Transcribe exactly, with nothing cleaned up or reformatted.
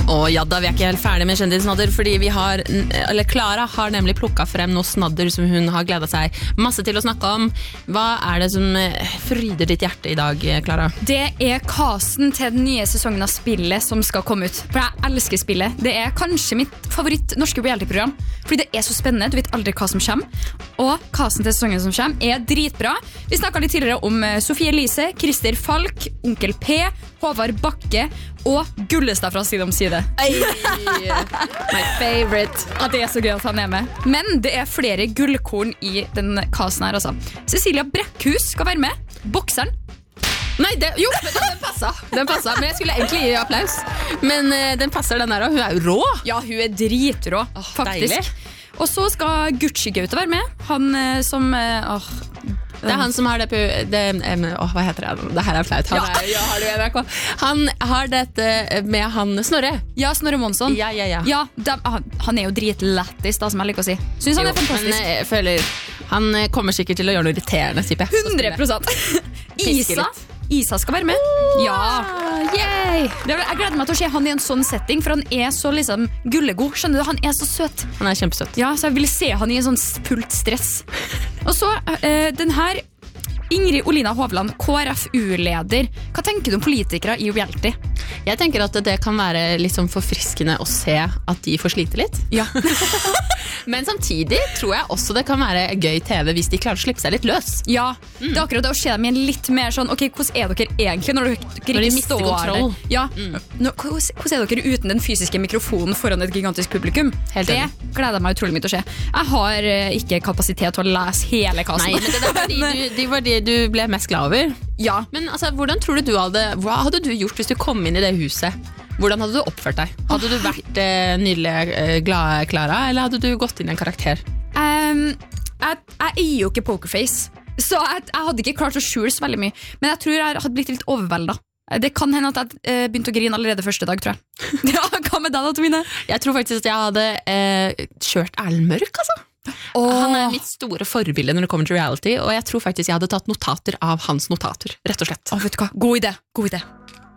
Og ja da, vi er ikke helt ferdig med kjendisnadder, fordi vi har, eller Clara har nemlig plukket frem noen snadder som hun har gledet seg masse til å snakke om. Hva er det som fryder ditt hjerte i dag, Clara? Det er casten til den nye sesongen av spillet som skal komme ut. For jeg elsker spillet. Det er kanskje mitt favoritt norske reality-program, fordi det er så spennende, du vet aldri hva som kommer. Og casten til sesongen som kommer er dritbra. Vi snakket litt tidligere om Sofie Elise, Christer Falk, Onkel P, Håvard Bakke og Gullestad fra Side om Side. My favorite. Ja, det er så gøy at han er med. Men det er flere gullkorn i den casten her, altså. Cecilia Brekkhus skal være med. Bokseren. Nei, det, jo, den passet. Den passet, men jeg skulle egentlig gi applaus. Men uh, den passer den her, og hun er jo rå. Ja, hun er dritrå, oh, faktisk. Deilig. Og så skal Gucci-Gaute være med. Han uh, som... Uh, oh, Det er han som har det på det, um, oh, hva heter det? Det her er flaut. Han, ja. er, ja, har, det, han har dette med han Snorre. Ja, Snorre Monsson. Ja, ja, ja. ja de, han er jo dritlettis, da, som jeg liker å si. Synes han jo, er fantastisk. Men jeg føler, han kommer sikkert til å gjøre noe irriterende, tipper jeg. hundre prosent. Isa, Isa skal være med. Oh, ja. Yay. Jeg gleder meg til å se han i en sånn setting, for han er så liksom gullegod. Skjønner du, han er så søt. Han er kjempesøt. Ja, så jeg vil se han i en sånn fullt stress. Og så, uh, den her Ingrid Olina Hovland, K R F U-leder. Hva tenker du om politikere i reality? Jeg tenker at det kan være litt sånn forfriskende å se at de får slite litt. Ja. Men samtidig tror jeg også det kan være gøy T V hvis de klarer å slippe seg litt løs. Ja, mm. det er akkurat det å se dem i en litt mer sånn, ok, hvordan er dere egentlig når dere, dere når de ikke mister står kontroll? Der? Ja, mm. Nå, hvordan er dere uten den fysiske mikrofonen foran et gigantisk publikum? Helt det enig. Gleder jeg meg utrolig mye til å se. Jeg har uh, ikke kapasitet til å lese hele kassen. Nei, men det var de, du, de var de du ble mest glad over. Ja. Men altså, hvordan tror du du hadde, hva hadde du gjort hvis du kom inn i det huset? Hvordan hadde du oppført deg? Hadde du vært eh, nydelig eh, glad, Clara, eller hadde du gått inn i en karakter? Um, jeg, jeg er jo ikke pokerface, så jeg, jeg hadde ikke klart å skjule så veldig mye. Men jeg tror jeg hadde blitt litt overveldet. Det kan hende at jeg eh, begynte å grine allerede første dag, tror jeg. Ja, hva med deg da, Tomine? Jeg tror faktisk at jeg hadde eh, kjørt Erlend Mørk, altså. Oh. Han er mitt store forbilde når det kommer til reality, og jeg tror faktisk jeg hadde tatt notater av hans notater, rett og slett. Oh, vet du hva? God idé, god idé.